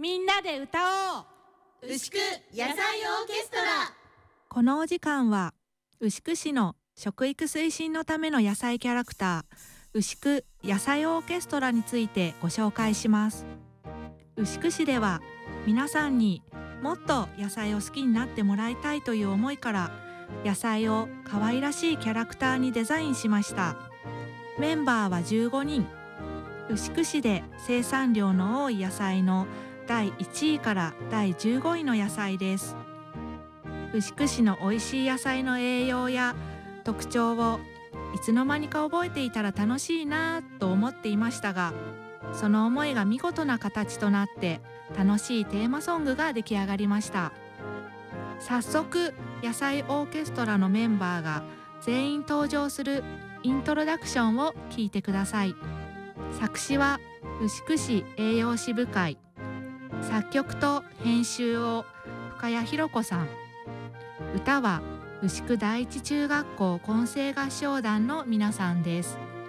みんなで歌おう。 牛久野菜オーケストラ。 このお時間は牛久市の食育推進のための野菜キャラクター牛久野菜オーケストラについてご紹介します。牛久市では皆さんにもっと野菜を好きになってもらいたいという思いから野菜を可愛らしいキャラクターにデザインしました。メンバーは15人。牛久市で生産量の多い野菜の第1位から第15位の野菜です。牛久市の美味しい野菜の栄養や特徴をいつの間にか覚えていたら楽しいなぁと思っていましたが、その思いが見事な形となって楽しいテーマソングが出来上がりました。早速野菜オーケストラのメンバーが全員登場するイントロダクションを聞いてください。作詞は牛久市栄養士部会、作曲と編集を深谷弘子さん、歌は牛久第一中学校混声合唱団の皆さんです。